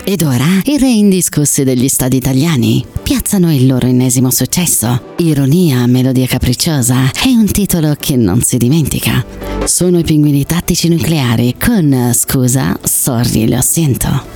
Ed ora i re indiscussi degli stadi italiani piazzano il loro ennesimo successo. Ironia, melodia capricciosa e un titolo che non si dimentica. Sono i Pinguini Tattici Nucleari con Scusa, sorri, lo sento.